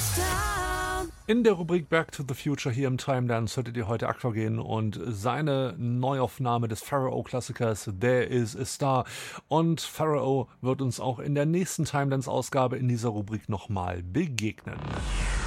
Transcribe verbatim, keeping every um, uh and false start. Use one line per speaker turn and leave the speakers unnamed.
In der Rubrik Back to the Future hier im Time Dance hörtet ihr heute Aqua gehen und seine Neuaufnahme des Pharoah-Klassikers There Is a Star. Und Pharoah wird uns auch in der nächsten Time Dance-Ausgabe in dieser Rubrik nochmal begegnen.